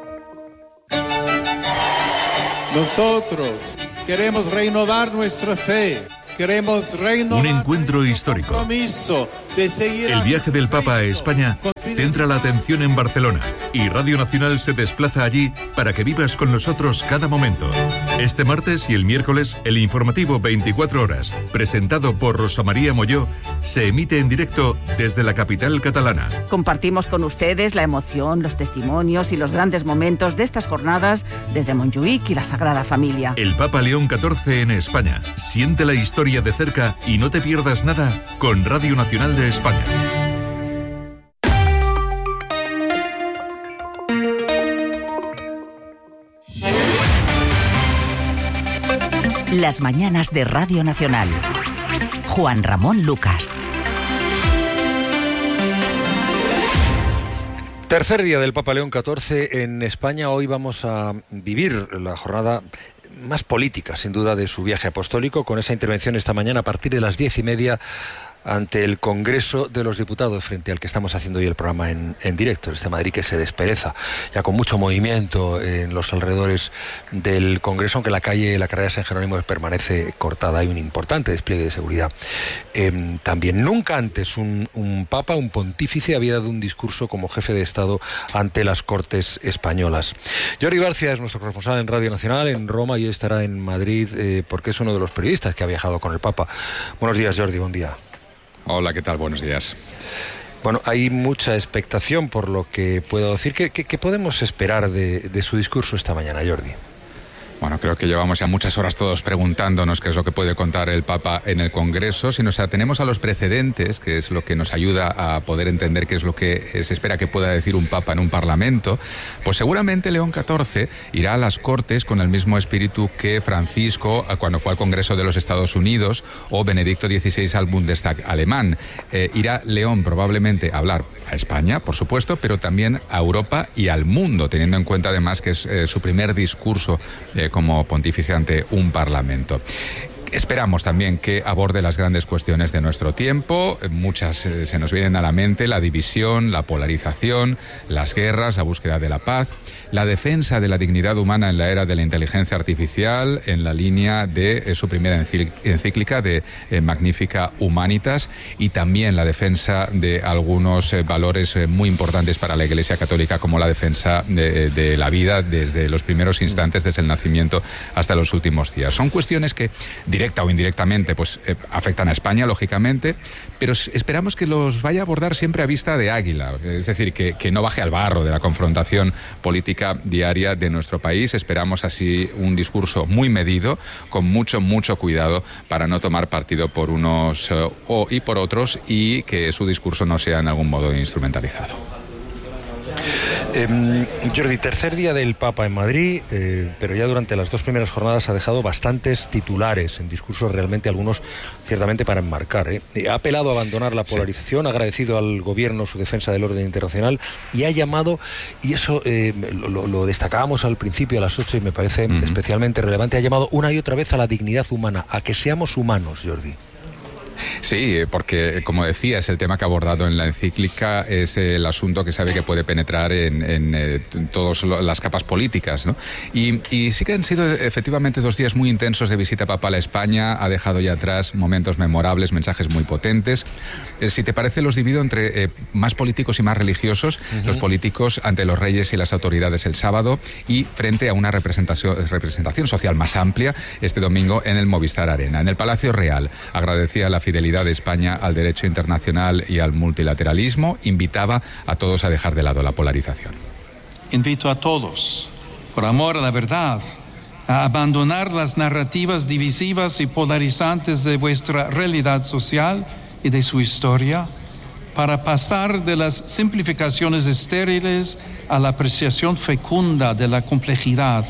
Nosotros queremos renovar nuestra fe, queremos renovar un encuentro histórico. Compromiso de seguir el viaje del Papa a España centra la atención en Barcelona, y Radio Nacional se desplaza allí para que vivas con nosotros cada momento. Este martes y el miércoles, el informativo veinticuatro horas, presentado por Rosa María Molló, se emite en directo desde la capital catalana. Compartimos con ustedes la emoción, los testimonios y los grandes momentos de estas jornadas desde Montjuïc y la Sagrada Familia. El Papa León catorce en España. Siente la historia de cerca y no te pierdas nada con Radio Nacional de España. Las mañanas de Radio Nacional. Juan Ramón Lucas. Tercer día del Papa León catorce en España. Hoy vamos a vivir la jornada más política, sin duda, de su viaje apostólico, con esa intervención esta mañana a partir de las diez y media ante el Congreso de los Diputados, frente al que estamos haciendo hoy el programa en, en directo. Este Madrid que se despereza, ya con mucho movimiento en los alrededores del Congreso, aunque la calle, la carrera de San Jerónimo permanece cortada. Hay un importante despliegue de seguridad. Eh, también nunca antes un, un papa, un pontífice, había dado un discurso como jefe de Estado ante las Cortes españolas. Jordi García es nuestro corresponsal en Radio Nacional en Roma, y hoy estará en Madrid eh, porque es uno de los periodistas que ha viajado con el Papa. Buenos días, Jordi, buen día. Hola, ¿qué tal? Buenos días. Bueno, hay mucha expectación por lo que puedo decir. ¿Qué, qué, qué podemos esperar de, de su discurso esta mañana, Jordi? Bueno, creo que llevamos ya muchas horas todos preguntándonos qué es lo que puede contar el Papa en el Congreso. Si nos atenemos a los precedentes, que es lo que nos ayuda a poder entender qué es lo que se espera que pueda decir un Papa en un Parlamento, pues seguramente León catorce irá a las Cortes con el mismo espíritu que Francisco cuando fue al Congreso de los Estados Unidos, o Benedicto dieciséis al Bundestag alemán. Eh, irá León probablemente a hablar a España, por supuesto, pero también a Europa y al mundo, teniendo en cuenta además que es eh, su primer discurso eh, como pontífice ante un parlamento. Esperamos también que aborde las grandes cuestiones de nuestro tiempo. Muchas eh, se nos vienen a la mente: la división, la polarización, las guerras, la búsqueda de la paz, la defensa de la dignidad humana en la era de la inteligencia artificial, en la línea de eh, su primera encíclica de eh, Magnifica Humanitas, y también la defensa de algunos eh, valores eh, muy importantes para la Iglesia Católica, como la defensa de, de la vida desde los primeros instantes, desde el nacimiento hasta los últimos días. Son cuestiones que directamente directa o indirectamente pues eh, afectan a España, lógicamente, pero esperamos que los vaya a abordar siempre a vista de águila, es decir, que, que no baje al barro de la confrontación política diaria de nuestro país. Esperamos así un discurso muy medido, con mucho, mucho cuidado, para no tomar partido por unos eh, o, y por otros, y que su discurso no sea en algún modo instrumentalizado. Eh, Jordi, tercer día del Papa en Madrid, eh, pero ya durante las dos primeras jornadas ha dejado bastantes titulares en discursos, realmente algunos ciertamente para enmarcar. ¿eh? Ha apelado a abandonar la polarización, sí. Ha agradecido al gobierno su defensa del orden internacional, y ha llamado, y eso eh, lo, lo destacábamos al principio a las ocho y me parece uh-huh. especialmente relevante, ha llamado una y otra vez a la dignidad humana, a que seamos humanos, Jordi. Sí, porque, como decía, es el tema que ha abordado en la encíclica, es el asunto que sabe que puede penetrar en, en, eh, en todas las capas políticas, ¿no? Y, y sí que han sido efectivamente dos días muy intensos de visita papal a España, ha dejado ya atrás momentos memorables, mensajes muy potentes. Eh, si te parece, los divido entre eh, más políticos y más religiosos, uh-huh. los políticos ante los reyes y las autoridades el sábado y frente a una representación, representación social más amplia este domingo en el Movistar Arena. En el Palacio Real agradecía la fidelidad de España al derecho internacional y al multilateralismo, invitaba a todos a dejar de lado la polarización. Invito a todos, por amor a la verdad, a abandonar las narrativas divisivas y polarizantes de vuestra realidad social y de su historia, para pasar de las simplificaciones estériles a la apreciación fecunda de la complejidad.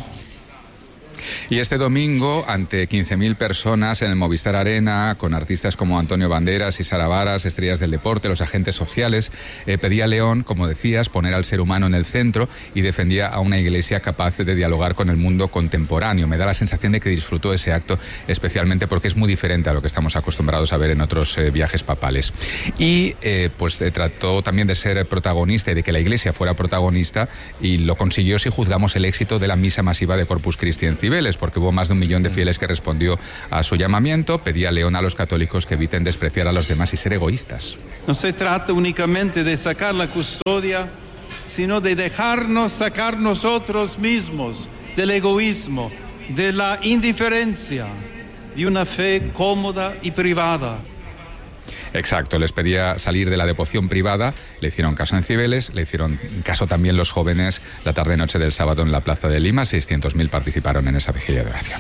Y este domingo, ante quince mil personas en el Movistar Arena, con artistas como Antonio Banderas y Sara Varas, estrellas del deporte, los agentes sociales, eh, pedía León, como decías, poner al ser humano en el centro y defendía a una iglesia capaz de dialogar con el mundo contemporáneo. Me da la sensación de que disfrutó ese acto especialmente porque es muy diferente a lo que estamos acostumbrados a ver en otros eh, viajes papales. Y eh, pues eh, trató también de ser protagonista y de que la iglesia fuera protagonista, y lo consiguió si juzgamos el éxito de la misa masiva de Corpus Christi en Cibeles, porque hubo más de un millón de fieles que respondió a su llamamiento. Pedía León a los católicos que eviten despreciar a los demás y ser egoístas. No se trata únicamente de sacar la custodia, sino de dejarnos sacar nosotros mismos del egoísmo, de la indiferencia, de una fe cómoda y privada. Exacto, les pedía salir de la devoción privada, le hicieron caso en Cibeles, le hicieron caso también los jóvenes la tarde-noche del sábado en la Plaza de Lima. seiscientos mil participaron en esa vigilia de oración.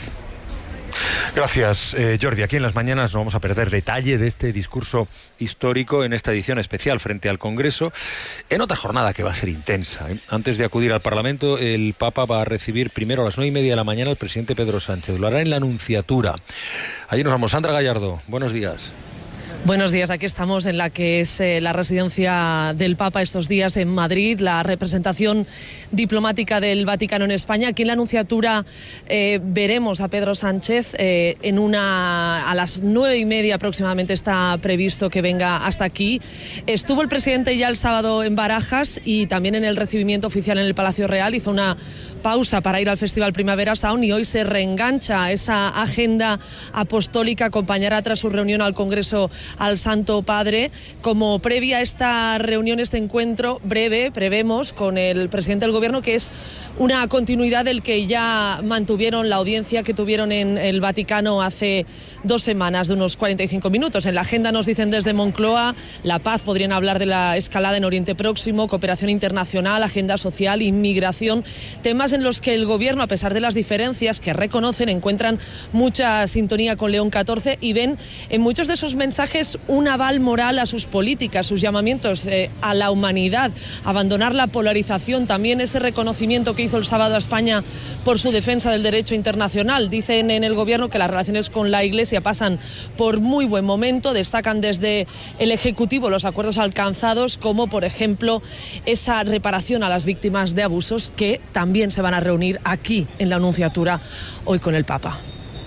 Gracias, eh, Jordi. Aquí en Las Mañanas no vamos a perder detalle de este discurso histórico en esta edición especial frente al Congreso, en otra jornada que va a ser intensa, ¿eh? Antes de acudir al Parlamento, el Papa va a recibir primero a las nueve y media de la mañana al presidente Pedro Sánchez. Lo hará en la Anunciatura. Allí nos vamos. Sandra Gallardo, buenos días. Buenos días, aquí estamos en la que es eh, la residencia del Papa estos días en Madrid, la representación diplomática del Vaticano en España. Aquí en la Anunciatura eh, veremos a Pedro Sánchez eh, en una a las nueve y media aproximadamente está previsto que venga hasta aquí. Estuvo el presidente ya el sábado en Barajas y también en el recibimiento oficial en el Palacio Real. Hizo una pausa para ir al Festival Primavera Sound y hoy se reengancha esa agenda apostólica, acompañará tras su reunión al Congreso al Santo Padre. Como previa a esta reunión, este encuentro breve, prevemos, con el presidente del Gobierno, que es una continuidad del que ya mantuvieron, la audiencia que tuvieron en el Vaticano hace dos semanas, de unos cuarenta y cinco minutos. En la agenda nos dicen desde Moncloa, la paz, podrían hablar de la escalada en Oriente Próximo, cooperación internacional, agenda social, inmigración, temas en los que el Gobierno, a pesar de las diferencias que reconocen, encuentran mucha sintonía con León catorce y ven en muchos de esos mensajes un aval moral a sus políticas, sus llamamientos eh, a la humanidad, abandonar la polarización, también ese reconocimiento que hizo el sábado a España por su defensa del derecho internacional. Dicen en el Gobierno que las relaciones con la Iglesia pasan por muy buen momento, destacan desde el Ejecutivo los acuerdos alcanzados, como por ejemplo esa reparación a las víctimas de abusos, que también se van a reunir aquí en la Anunciatura hoy con el Papa.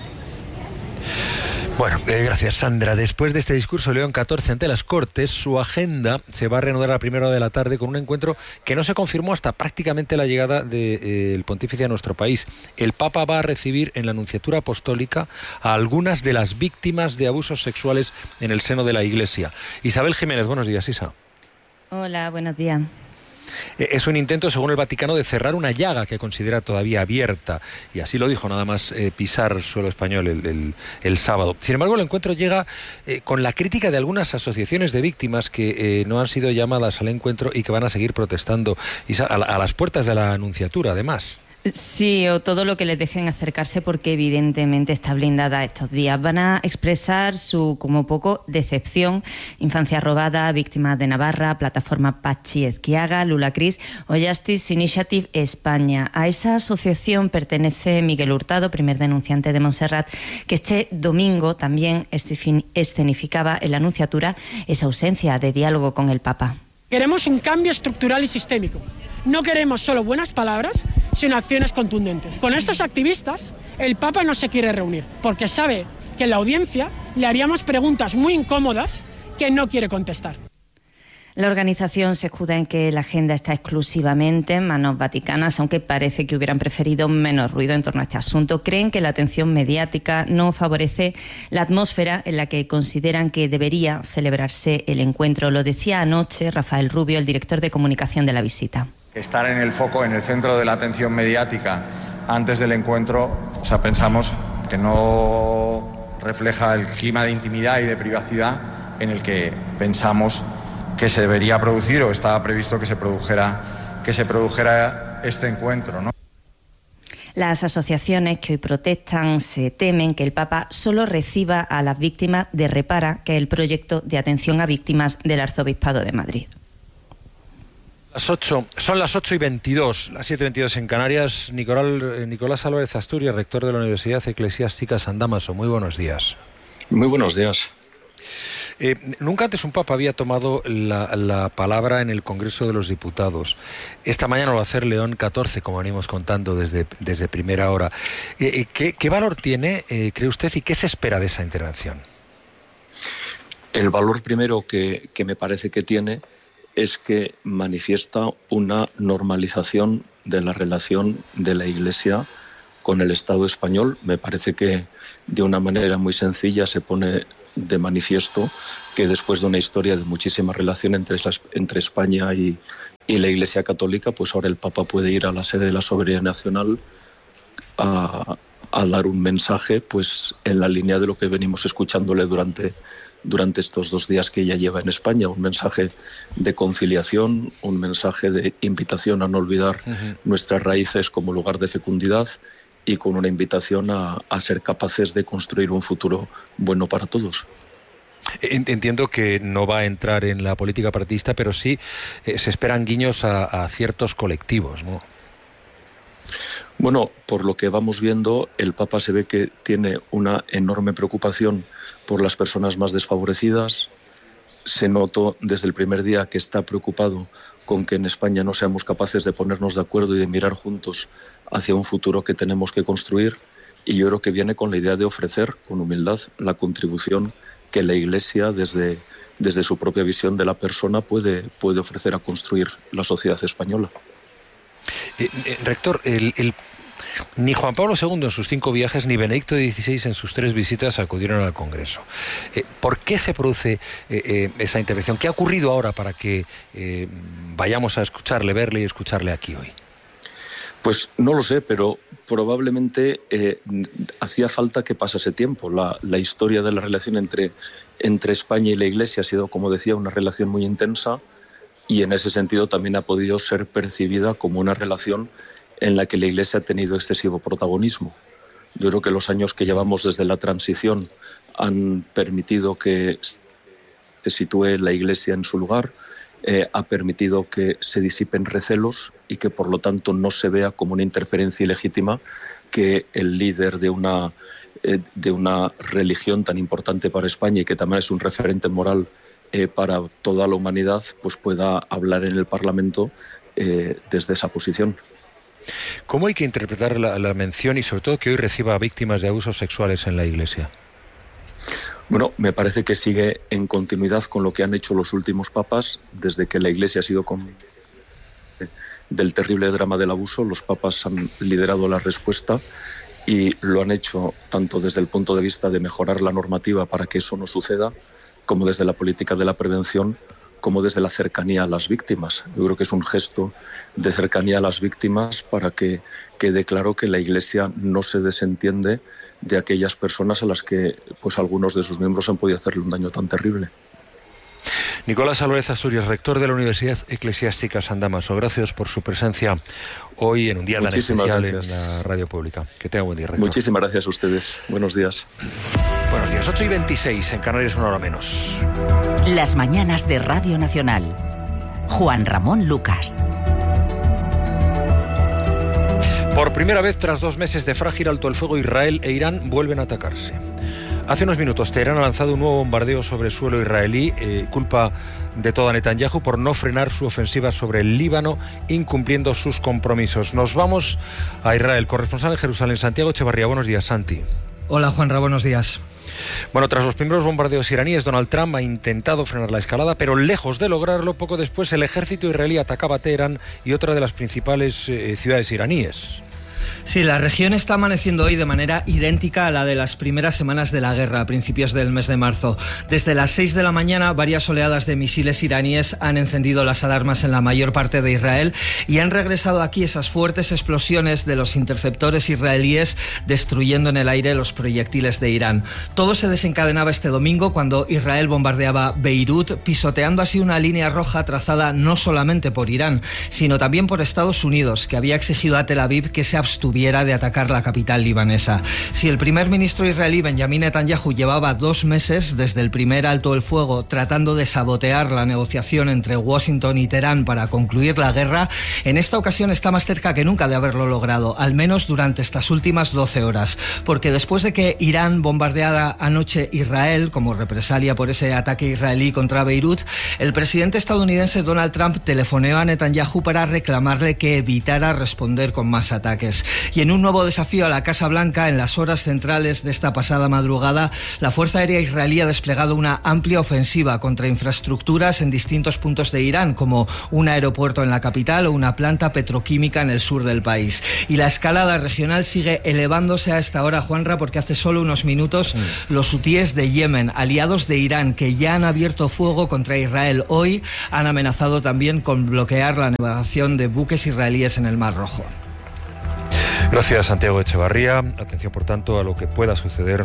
Bueno, eh, gracias, Sandra. Después de este discurso de León catorce ante las Cortes, su agenda se va a reanudar a la primera hora de la tarde con un encuentro que no se confirmó hasta prácticamente la llegada del de, eh, pontífice a nuestro país. El Papa va a recibir en la Anunciatura Apostólica a algunas de las víctimas de abusos sexuales en el seno de la Iglesia. Isabel Jiménez, buenos días, Isa. Hola, buenos días. Es un intento, según el Vaticano, de cerrar una llaga que considera todavía abierta, y así lo dijo nada más eh, pisar suelo español el, el, el sábado. Sin embargo, el encuentro llega eh, con la crítica de algunas asociaciones de víctimas que eh, no han sido llamadas al encuentro y que van a seguir protestando a, a las puertas de la Anunciatura, además. Sí, o todo lo que les dejen acercarse, porque evidentemente está blindada estos días. Van a expresar su, como poco, decepción. Infancia robada, víctimas de Navarra, Plataforma Pachi Ezquiaga, Lula Cris o Justice Initiative España. A esa asociación pertenece Miguel Hurtado, primer denunciante de Montserrat, que este domingo también escenificaba en la Anunciatura esa ausencia de diálogo con el Papa. Queremos un cambio estructural y sistémico. No queremos solo buenas palabras, sino acciones contundentes. Con estos activistas, el Papa no se quiere reunir, porque sabe que en la audiencia le haríamos preguntas muy incómodas que no quiere contestar. La organización se escuda en que la agenda está exclusivamente en manos vaticanas, aunque parece que hubieran preferido menos ruido en torno a este asunto. Creen que la atención mediática no favorece la atmósfera en la que consideran que debería celebrarse el encuentro. Lo decía anoche Rafael Rubio, el director de comunicación de la visita. Estar en el foco, en el centro de la atención mediática antes del encuentro, o sea, pensamos que no refleja el clima de intimidad y de privacidad en el que pensamos que se debería producir o estaba previsto que se produjera, que se produjera este encuentro, ¿no? Las asociaciones que hoy protestan se temen que el Papa solo reciba a las víctimas de Repara, que es el proyecto de atención a víctimas del Arzobispado de Madrid. Las ocho, son las ocho y veintidós, las siete y veintidós en Canarias. Nicolás, Nicolás Álvarez Asturias, rector de la Universidad Eclesiástica San Dámaso. Muy buenos días. Muy buenos días. Eh, nunca antes un papa había tomado la, la palabra en el Congreso de los Diputados. Esta mañana lo va a hacer León catorce, como venimos contando desde, desde primera hora. Eh, ¿qué, ¿Qué valor tiene, eh, cree usted, y qué se espera de esa intervención? El valor primero que, que me parece que tiene es que manifiesta una normalización de la relación de la Iglesia con el Estado español. Me parece que de una manera muy sencilla se pone de manifiesto que después de una historia de muchísima relación entre, las, entre España y, y la Iglesia Católica, pues ahora el Papa puede ir a la sede de la Soberanía Nacional a, a dar un mensaje pues en la línea de lo que venimos escuchándole durante, durante estos dos días que ella lleva en España, un mensaje de conciliación, un mensaje de invitación a no olvidar uh-huh. nuestras raíces como lugar de fecundidad, y con una invitación a, a ser capaces de construir un futuro bueno para todos. Entiendo que no va a entrar en la política partidista, pero sí eh, se esperan guiños a, a ciertos colectivos, ¿no? Bueno, por lo que vamos viendo, el Papa se ve que tiene una enorme preocupación por las personas más desfavorecidas. Se notó desde el primer día que está preocupado con que en España no seamos capaces de ponernos de acuerdo y de mirar juntos hacia un futuro que tenemos que construir, y yo creo que viene con la idea de ofrecer con humildad la contribución que la Iglesia desde, desde su propia visión de la persona puede, puede ofrecer a construir la sociedad española. Eh, eh, rector, el, el, ni Juan Pablo segundo en sus cinco viajes, ni Benedicto dieciséis en sus tres visitas acudieron al Congreso. Eh, ¿Por qué se produce eh, eh, esa intervención? ¿Qué ha ocurrido ahora para que eh, vayamos a escucharle, verle y escucharle aquí hoy? Pues no lo sé, pero probablemente eh, hacía falta que pasase tiempo. La, la historia de la relación entre, entre España y la Iglesia ha sido, como decía, una relación muy intensa, y en ese sentido también ha podido ser percibida como una relación en la que la Iglesia ha tenido excesivo protagonismo. Yo creo que los años que llevamos desde la transición han permitido que se sitúe la Iglesia en su lugar, eh, ha permitido que se disipen recelos y que por lo tanto no se vea como una interferencia ilegítima que el líder de una, eh, de una religión tan importante para España y que también es un referente moral eh, para toda la humanidad, pues pueda hablar en el Parlamento eh, desde esa posición. ¿Cómo hay que interpretar la, la mención y sobre todo que hoy reciba a víctimas de abusos sexuales en la Iglesia? Bueno, me parece que sigue en continuidad con lo que han hecho los últimos papas. Desde que la Iglesia ha sido con... del terrible drama del abuso, los papas han liderado la respuesta y lo han hecho tanto desde el punto de vista de mejorar la normativa para que eso no suceda, como desde la política de la prevención, como desde la cercanía a las víctimas. Yo creo que es un gesto de cercanía a las víctimas para que quede claro que la Iglesia no se desentiende de aquellas personas a las que pues algunos de sus miembros han podido hacerle un daño tan terrible. Nicolás Álvarez Asturias, rector de la Universidad Eclesiástica San Dámaso, gracias por su presencia hoy en un día tan especial gracias. En la radio pública. Que tenga buen día, rector. Muchísimas gracias a ustedes. Buenos días. Buenos días, ocho y veintiséis, en Canarias una hora menos. Las mañanas de Radio Nacional. Juan Ramón Lucas. Por primera vez, tras dos meses de frágil alto el fuego, Israel e Irán vuelven a atacarse. Hace unos minutos, Teherán ha lanzado un nuevo bombardeo sobre suelo israelí, eh, culpa de todo a Netanyahu por no frenar su ofensiva sobre el Líbano, incumpliendo sus compromisos. Nos vamos a Israel. Corresponsal en Jerusalén, Santiago Echevarría. Buenos días, Santi. Hola, Juanra, buenos días. Bueno, tras los primeros bombardeos iraníes, Donald Trump ha intentado frenar la escalada, pero lejos de lograrlo, poco después el ejército israelí atacaba Teherán y otra de las principales eh, ciudades iraníes. Sí, la región está amaneciendo hoy de manera idéntica a la de las primeras semanas de la guerra, a principios del mes de marzo. Desde las seis de la mañana, varias oleadas de misiles iraníes han encendido las alarmas en la mayor parte de Israel y han regresado aquí esas fuertes explosiones de los interceptores israelíes destruyendo en el aire los proyectiles de Irán. Todo se desencadenaba este domingo cuando Israel bombardeaba Beirut, pisoteando así una línea roja trazada no solamente por Irán, sino también por Estados Unidos, que había exigido a Tel Aviv que se abstuviera de atacar la capital libanesa. Si el primer ministro israelí Benjamin Netanyahu llevaba dos meses desde el primer alto el fuego tratando de sabotear la negociación entre Washington y Teherán para concluir la guerra, en esta ocasión está más cerca que nunca de haberlo logrado, al menos durante estas últimas doce horas, porque después de que Irán bombardeara anoche Israel como represalia por ese ataque israelí contra Beirut, el presidente estadounidense Donald Trump telefoneó a Netanyahu para reclamarle que evitara responder con más ataques. Y en un nuevo desafío a la Casa Blanca, en las horas centrales de esta pasada madrugada, la Fuerza Aérea israelí ha desplegado una amplia ofensiva contra infraestructuras en distintos puntos de Irán, como un aeropuerto en la capital o una planta petroquímica en el sur del país. Y la escalada regional sigue elevándose a esta hora, Juanra, porque hace solo unos minutos mm. los hutíes de Yemen, aliados de Irán, que ya han abierto fuego contra Israel hoy, han amenazado también con bloquear la navegación de buques israelíes en el Mar Rojo. Gracias, Santiago Echevarría. Atención, por tanto, a lo que pueda suceder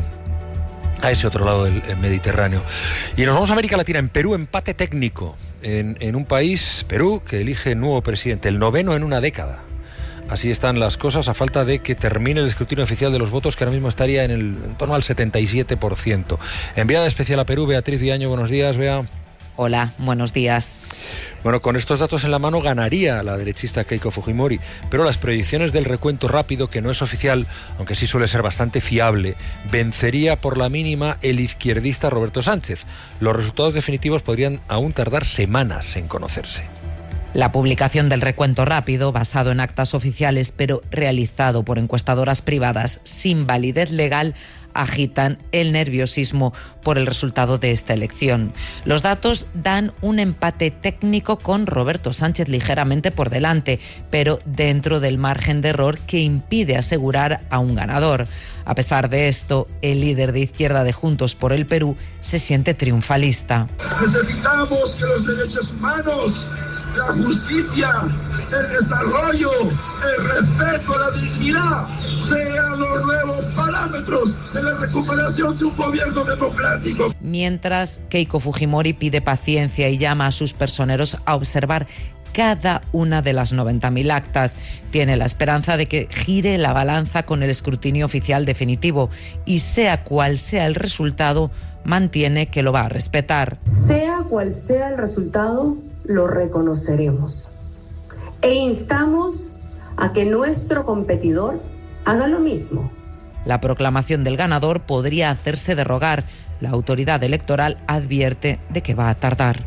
a ese otro lado del Mediterráneo. Y nos vamos a América Latina. En Perú, empate técnico en, en un país, Perú, que elige nuevo presidente, el noveno en una década. Así están las cosas, a falta de que termine el escrutinio oficial de los votos, que ahora mismo estaría en, el, en torno al setenta y siete por ciento. Enviada especial a Perú, Beatriz Viaño, buenos días, Bea. Hola, buenos días. Bueno, con estos datos en la mano ganaría la derechista Keiko Fujimori, pero las proyecciones del recuento rápido, que no es oficial, aunque sí suele ser bastante fiable, vencería por la mínima el izquierdista Roberto Sánchez. Los resultados definitivos podrían aún tardar semanas en conocerse. La publicación del recuento rápido, basado en actas oficiales pero realizado por encuestadoras privadas sin validez legal, agitan el nerviosismo por el resultado de esta elección. Los datos dan un empate técnico con Roberto Sánchez ligeramente por delante, pero dentro del margen de error que impide asegurar a un ganador. A pesar de esto, el líder de izquierda de Juntos por el Perú se siente triunfalista. Necesitamos que los derechos humanos, la justicia, el desarrollo, el respeto, la dignidad sean los nuevos parámetros de la recuperación de un gobierno democrático. Mientras, Keiko Fujimori pide paciencia y llama a sus personeros a observar cada una de las noventa mil actas. Tiene la esperanza de que gire la balanza con el escrutinio oficial definitivo y, sea cual sea el resultado, mantiene que lo va a respetar. Sea cual sea el resultado, lo reconoceremos e instamos a que nuestro competidor haga lo mismo. La proclamación del ganador podría hacerse de rogar. La autoridad electoral advierte de que va a tardar.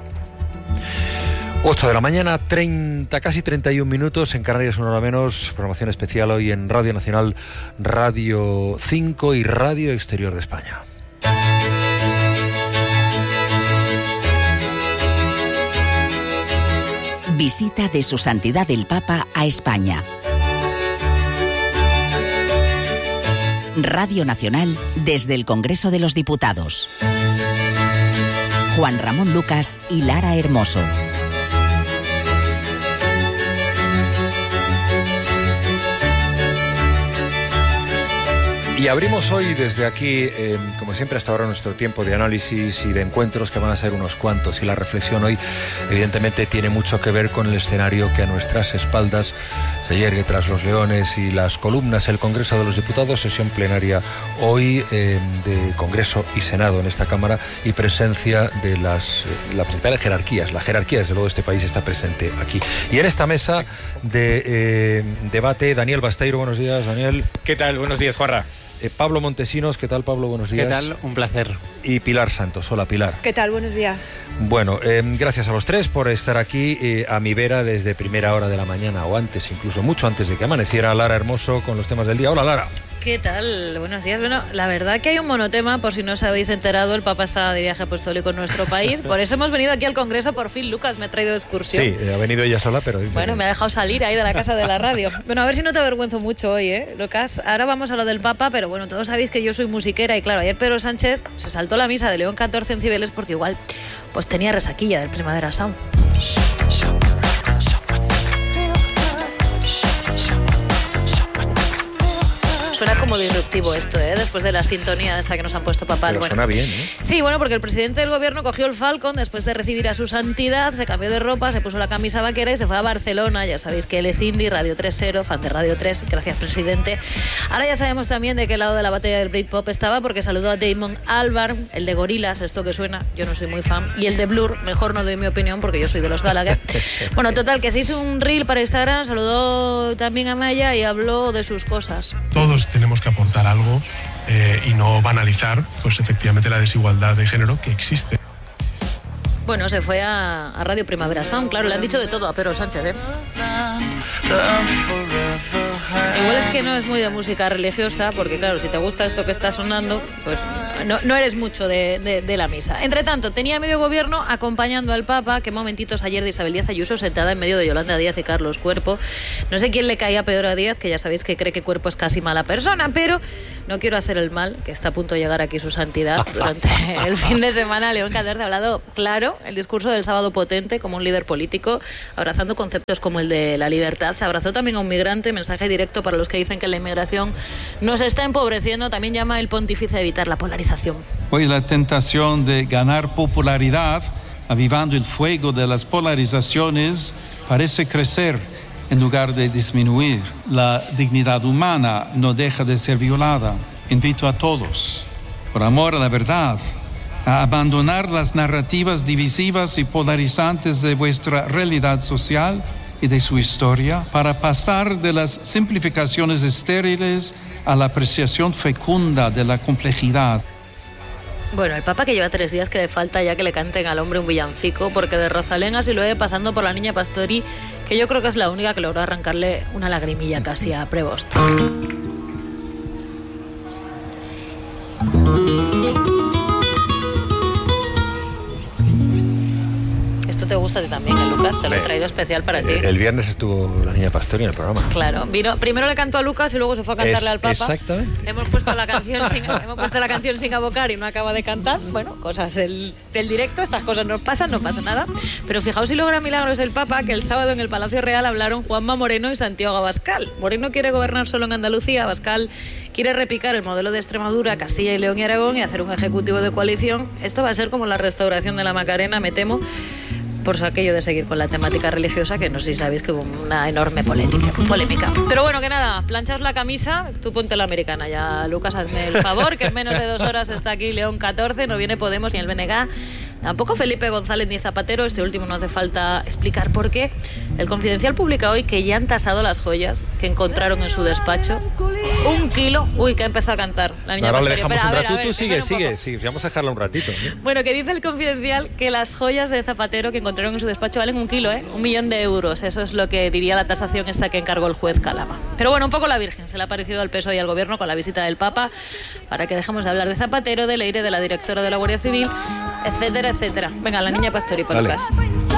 ocho de la mañana, treinta, casi treinta y un minutos, en Canarias una hora menos. Programación especial hoy en Radio Nacional, Radio cinco y Radio Exterior de España. Visita de Su Santidad el Papa a España. Radio Nacional desde el Congreso de los Diputados. Juan Ramón Lucas y Lara Hermoso. Y abrimos hoy desde aquí, eh, como siempre hasta ahora, nuestro tiempo de análisis y de encuentros, que van a ser unos cuantos. Y la reflexión hoy, evidentemente, tiene mucho que ver con el escenario que a nuestras espaldas se yergue tras los leones y las columnas. El Congreso de los Diputados, sesión plenaria hoy eh, de Congreso y Senado en esta Cámara, y presencia de las, las principales jerarquías. La jerarquía, desde luego, de este país está presente aquí. Y en esta mesa de eh, debate, Daniel Basteiro, buenos días, Daniel. ¿Qué tal? Buenos días, Juanra. Eh, Pablo Montesinos, ¿qué tal, Pablo? Buenos días. ¿Qué tal? Un placer. Y Pilar Santos. Hola, Pilar. ¿Qué tal? Buenos días. Bueno, eh, gracias a los tres por estar aquí eh, a mi vera desde primera hora de la mañana, o antes, incluso mucho antes de que amaneciera. Lara Hermoso con los temas del día. Hola, Lara. ¿qué tal? Buenos días. Bueno, la verdad que hay un monotema, por si no os habéis enterado, el Papa está de viaje apostólico en nuestro país. Por eso hemos venido aquí al Congreso, por fin. Lucas me ha traído de excursión. Sí, ha venido ella sola, pero dice... Bueno, me ha dejado salir ahí de la casa de la radio. Bueno, a ver si no te avergüenzo mucho hoy, ¿eh, Lucas? Ahora vamos a lo del Papa, pero bueno, todos sabéis que yo soy musiquera y claro, ayer Pedro Sánchez se saltó la misa de León catorce en Cibeles porque igual pues tenía resaquilla del Primavera Sound. Suena como disruptivo esto, ¿eh? Después de la sintonía esta que nos han puesto papá. Pero bueno, suena bien, ¿eh? Sí, bueno, porque el presidente del gobierno cogió el Falcon después de recibir a su santidad, se cambió de ropa, se puso la camisa vaquera y se fue a Barcelona. Ya sabéis que él es indie, Radio tres cero, fan de Radio tres. Gracias, presidente. Ahora ya sabemos también de qué lado de la batalla del Britpop estaba, porque saludó a Damon Albarn, el de Gorillaz, esto que suena, yo no soy muy fan, y el de Blur, mejor no doy mi opinión porque yo soy de los Gallagher. Bueno, total, que se hizo un reel para Instagram, saludó también a Maya y habló de sus cosas. Todos tenemos que aportar algo eh, y no banalizar, pues efectivamente, la desigualdad de género que existe. Bueno, se fue a, a Radio Primavera Sound, claro, le han dicho de todo a Pedro Sánchez, ¿eh? Igual es que no es muy de música religiosa, porque claro, si te gusta esto que está sonando, pues no, no eres mucho de, de, de la misa. Entre tanto, tenía medio gobierno acompañando al Papa, que momentitos ayer de Isabel Díaz Ayuso sentada en medio de Yolanda Díaz y Carlos Cuerpo. No sé quién le caía peor a Díaz, que ya sabéis que cree que Cuerpo es casi mala persona, pero no quiero hacer el mal, que está a punto de llegar aquí su santidad. Durante el fin de semana, León catorce ha hablado claro, el discurso del sábado potente como un líder político, abrazando conceptos como el de la libertad. Se abrazó también a un migrante, mensaje directo para los que dicen que la inmigración nos está empobreciendo. También llama el pontífice a evitar la polarización. Hoy la tentación de ganar popularidad, avivando el fuego de las polarizaciones, parece crecer en lugar de disminuir. La dignidad humana no deja de ser violada. Invito a todos, por amor a la verdad, a abandonar las narrativas divisivas y polarizantes de vuestra realidad social y de su historia, para pasar de las simplificaciones estériles a la apreciación fecunda de la complejidad. Bueno, el Papa que lleva tres días que le falta ya que le canten al hombre un villancico, porque de Rosalén a Siloé, pasando por la niña Pastori, que yo creo que es la única que logró arrancarle una lagrimilla casi a Prevost. Te gusta a ti también, ¿eh, Lucas? Te lo he traído especial para el, ti. El viernes estuvo la niña Pastori en el programa. Claro, vino, primero le cantó a Lucas y luego se fue a cantarle es, al Papa. Exactamente. Hemos puesto la canción sin, hemos puesto la canción sin abocar y no acaba de cantar. Bueno, cosas del, del directo, estas cosas nos pasan, no pasa nada. Pero fijaos si logra milagros el Papa, que el sábado en el Palacio Real hablaron Juanma Moreno y Santiago Abascal. Moreno quiere gobernar solo en Andalucía, Abascal quiere repicar el modelo de Extremadura, Castilla y León y Aragón y hacer un ejecutivo de coalición. Esto va a ser como la restauración de la Macarena, me temo, por aquello de seguir con la temática religiosa, que no sé si sabéis que hubo una enorme polémica, polémica. Pero bueno, que nada, planchaos la camisa, tú ponte la americana ya, Lucas, hazme el favor, que en menos de dos horas está aquí León catorce, no viene Podemos ni el B N G, tampoco Felipe González ni Zapatero, este último no hace falta explicar por qué. El Confidencial publica hoy que ya han tasado las joyas que encontraron en su despacho. Un kilo, uy, que ha empezado a cantar la niña Ahora Pastori. le dejamos Pero, un a ver, rato, a ver, tú sigue, déjame un sigue, poco. sigue, vamos a dejarla un ratito. ¿eh? Bueno, que dice el Confidencial que las joyas de Zapatero que encontraron en su despacho valen un kilo, ¿eh? Un millón de euros. Eso es lo que diría la tasación esta que encargó el juez Calama. Pero bueno, un poco la Virgen se le ha parecido al P S O E y al Gobierno con la visita del Papa, para que dejemos de hablar de Zapatero, de Leire, de la directora de la Guardia Civil, etcétera, etcétera. Venga, la niña Pastori, por Lucas.